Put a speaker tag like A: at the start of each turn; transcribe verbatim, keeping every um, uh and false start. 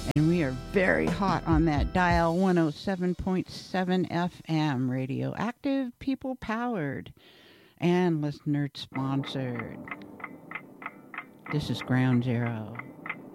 A: And we are very hot on that dial, one oh seven point seven F M, radioactive, people powered, and listener sponsored. This is Ground Zero.